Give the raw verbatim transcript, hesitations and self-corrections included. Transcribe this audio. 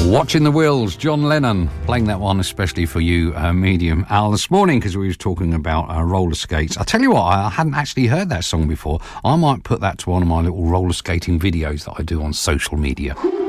Watching the Wheels, John Lennon, playing that one especially for you, uh, Medium Al, this morning, because we were talking about uh, roller skates. I'll tell you what, I hadn't actually heard that song before. I might put that to one of my little roller skating videos that I do on social media.